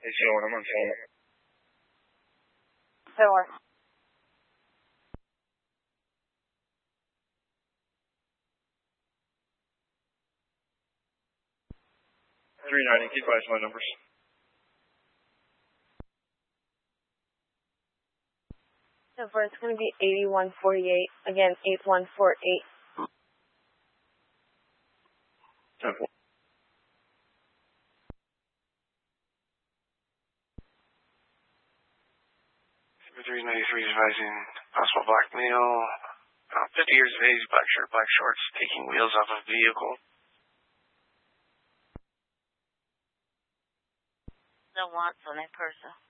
Phone, I'm on phone. Four. 390, keep eyes on my numbers. So far, it's going to be 8148. Again, 8148. 10-4. 393 advising possible black male, 50 years of age, black shirt, black shorts, taking wheels off of vehicle. The wants on that person.